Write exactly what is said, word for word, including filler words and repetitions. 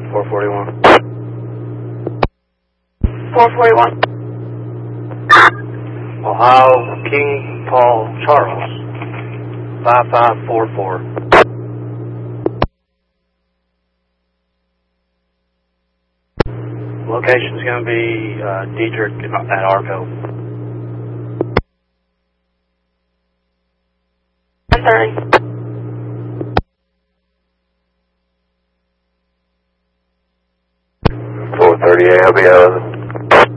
four forty-one. four forty-one. Ohio King Paul Charles, five five four four. Location's going to be uh, Dietrich at Arco. one thirty. four thirty, I'll be out of it.